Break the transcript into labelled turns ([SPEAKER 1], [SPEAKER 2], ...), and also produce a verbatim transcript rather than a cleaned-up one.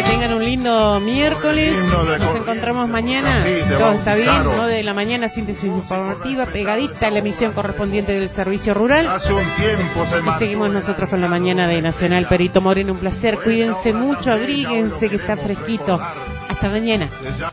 [SPEAKER 1] tengan un lindo miércoles. Nos encontramos mañana. Todo está bien, nueve de la mañana, síntesis informativa, pegadita a la emisión correspondiente del servicio rural. Y seguimos nosotros con la mañana de Nacional. Perito Moreno, un placer. Cuídense mucho, abríguense que está fresquito. Hasta mañana.